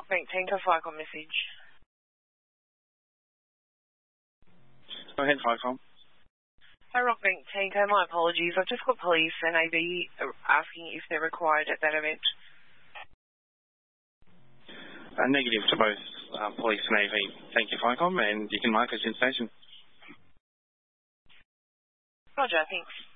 Rockbank, Tango Flycom message. Go ahead, Flycom. Hi, Rockbank, Tango. My apologies. I've just got police and AV asking if they're required at that event. Negative to both police and AV. Thank you, Flycom, and you can mark us in station. Roger, thanks.